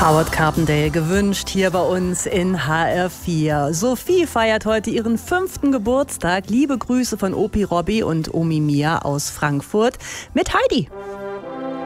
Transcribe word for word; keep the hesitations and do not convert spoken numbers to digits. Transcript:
Howard Carpendale gewünscht hier bei uns in H R vier. Sophie feiert heute ihren fünften Geburtstag. Liebe Grüße von Opi Robby und Omi Mia aus Frankfurt mit Heidi.